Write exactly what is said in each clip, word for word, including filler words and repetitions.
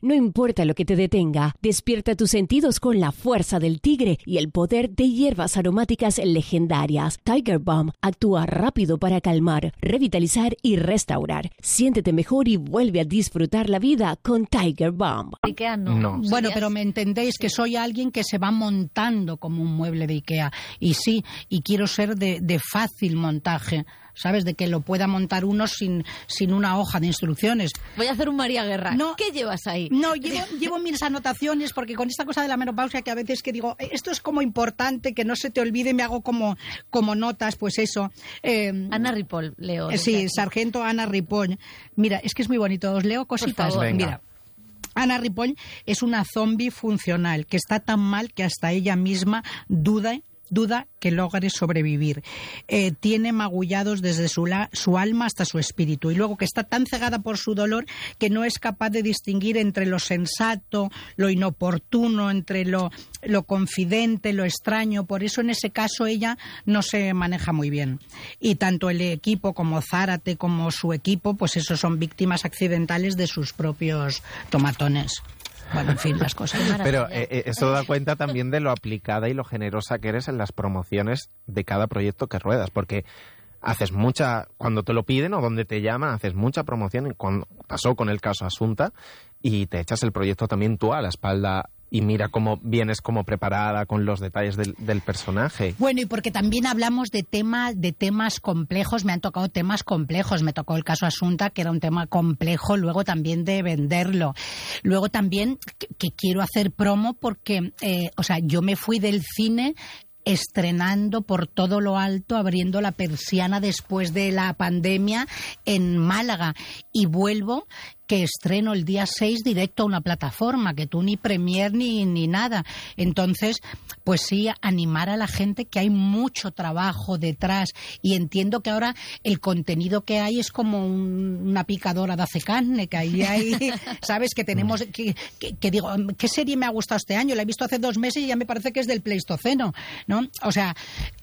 No importa lo que te detenga, despierta tus sentidos con la fuerza del tigre y el poder de hierbas aromáticas legendarias. Tiger Balm actúa rápido para calmar, revitalizar y restaurar. Siéntete mejor y vuelve a disfrutar la vida con Tiger Balm. Ikea no. No. Bueno, pero me entendéis que soy alguien que se va montando como un mueble de Ikea. Y sí, y quiero ser de, de fácil montaje. ¿Sabes? De que lo pueda montar uno sin, sin una hoja de instrucciones. Voy a hacer un María Guerra. No, ¿Qué llevas ahí? No, llevo, llevo mis anotaciones porque con esta cosa de la menopausia que a veces que digo, esto es como importante, que no se te olvide, me hago como, como notas, pues eso. Eh, Ana Ripoll, leo. Eh, sí, Sargento Ana Ripoll. Mira, es que es muy bonito, os leo cositas. Mira. Ana Ripoll es una zombie funcional que está tan mal que hasta ella misma duda duda que logre sobrevivir. Eh, tiene magullados desde su, la, su alma hasta su espíritu. Y luego que está tan cegada por su dolor que no es capaz de distinguir entre lo sensato, lo inoportuno, entre lo, lo confidente, lo extraño. Por eso en ese caso ella no se maneja muy bien. Y tanto el equipo como Zárate como su equipo, pues esos son víctimas accidentales de sus propios tomatones. Bueno, en fin, las cosas. Pero eh, eso da cuenta también de lo aplicada y lo generosa que eres en las promociones de cada proyecto que ruedas, porque haces mucha, cuando te lo piden o donde te llaman, haces mucha promoción, cuando pasó con el caso Asunta, y te echas el proyecto también tú a la espalda. Y mira cómo vienes como preparada con los detalles del, del personaje. Bueno, y porque también hablamos de temas de temas complejos, me han tocado temas complejos. Me tocó el caso Asunta, que era un tema complejo, luego también de venderlo. Luego también que, que quiero hacer promo porque, eh, o sea, yo me fui del cine estrenando por todo lo alto, abriendo la persiana después de la pandemia en Málaga, y vuelvo que estreno el día seis directo a una plataforma, que tú ni premier ni, ni nada. Entonces, pues sí, animar a la gente que hay mucho trabajo detrás, y entiendo que ahora el contenido que hay es como un, una picadora de acecarne, que ahí hay, ¿sabes? Que tenemos, que, que, que digo, ¿qué serie me ha gustado este año? La he visto hace dos meses y ya me parece que es del Pleistoceno, ¿no? O sea,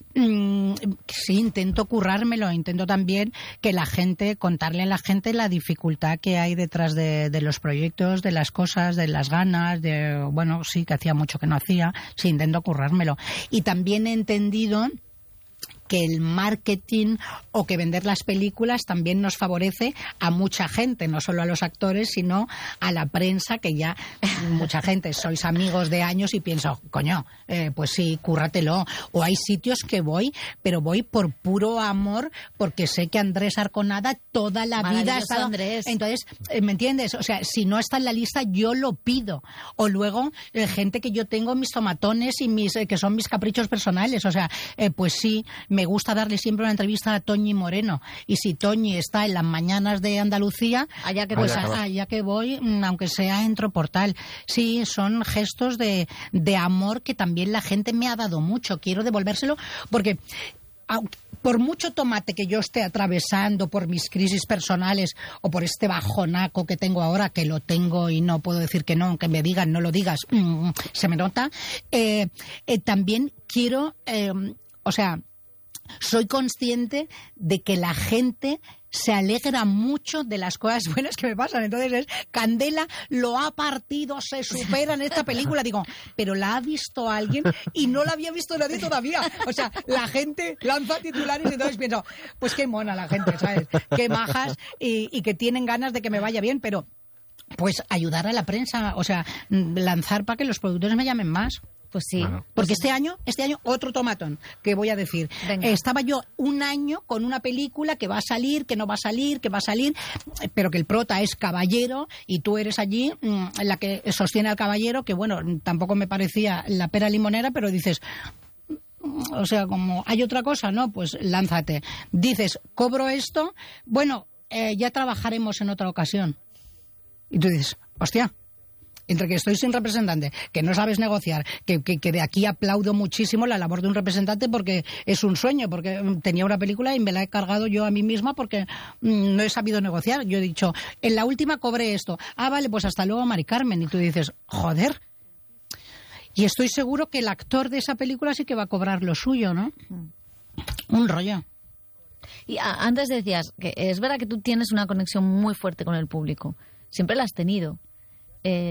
Mm, sí, intento currármelo, intento también que la gente, contarle a la gente la dificultad que hay detrás de, de los proyectos, de las cosas, de las ganas, de, bueno, sí, que hacía mucho que no hacía, sí, intento currármelo. Y también he entendido que el marketing o que vender las películas también nos favorece a mucha gente, no solo a los actores, sino a la prensa, que ya mucha gente sois amigos de años y pienso, coño, eh, pues sí, cúrratelo. O hay sitios que voy, pero voy por puro amor, porque sé que Andrés Arconada toda la vida ha estado... Andrés. Entonces, eh, ¿me entiendes? O sea, si no está en la lista, yo lo pido. O luego, eh, gente que yo tengo, mis tomatones y mis eh, que son mis caprichos personales. O sea, eh, pues sí, me gusta darle siempre una entrevista a Toñi Moreno, y si Toñi está en las mañanas de Andalucía, allá que, pues allá, allá que voy, aunque sea entro portal. Sí, son gestos de, de amor que también la gente me ha dado mucho. Quiero devolvérselo porque... por mucho tomate que yo esté atravesando por mis crisis personales o por este bajonaco que tengo ahora, que lo tengo y no puedo decir que no, aunque me digan no lo digas, mmm, se me nota, eh, eh, también quiero, eh, o sea, soy consciente de que la gente se alegra mucho de las cosas buenas que me pasan. Entonces es, Candela lo ha partido, se supera en esta película. Digo, pero la ha visto alguien y no la había visto nadie todavía. O sea, la gente lanza titulares y entonces pienso, pues qué mona la gente, ¿sabes? Qué majas y, y que tienen ganas de que me vaya bien, pero pues ayudar a la prensa, o sea, lanzar para que los productores me llamen más. Pues sí. Bueno, porque pues este año, este año otro tomatón, que voy a decir. Venga. Estaba yo un año con una película que va a salir, que no va a salir, que va a salir, pero que el prota es Caballero y tú eres allí mmm, la que sostiene al Caballero, que bueno, tampoco me parecía la pera limonera, pero dices... O sea, como hay otra cosa, ¿no? Pues lánzate. Dices, cobro esto, bueno, eh, ya trabajaremos en otra ocasión. Y tú dices, hostia... Entre que estoy sin representante, que no sabes negociar, que, que, que de aquí aplaudo muchísimo la labor de un representante porque es un sueño, porque tenía una película y me la he cargado yo a mí misma porque mmm, no he sabido negociar. Yo he dicho, en la última cobré esto. Ah, vale, pues hasta luego, Mari Carmen. Y tú dices, joder. Y estoy seguro que el actor de esa película sí que va a cobrar lo suyo, ¿no? Un rollo. Y a, antes decías que es verdad que tú tienes una conexión muy fuerte con el público. Siempre la has tenido. Eh,